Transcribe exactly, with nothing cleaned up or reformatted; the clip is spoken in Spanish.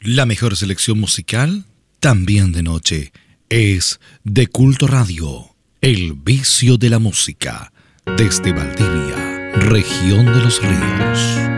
La mejor selección musical, también de noche, es de Culto Radio, el vicio de la música, desde Valdivia, región de los ríos.